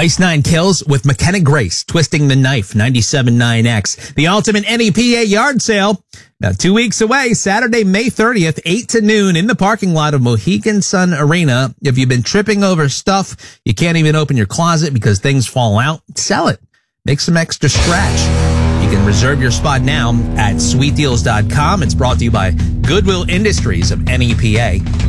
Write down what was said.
Ice 9 Kills with McKenna Grace, Twisting the Knife, 97.9X. The ultimate NEPA yard sale. Now 2 weeks away, Saturday, May 30th, 8 to noon in the parking lot of Mohegan Sun Arena. If you've been tripping over stuff, you can't even open your closet because things fall out, sell it. Make some extra scratch. You can reserve your spot now at sweetdeals.com. It's brought to you by Goodwill Industries of NEPA.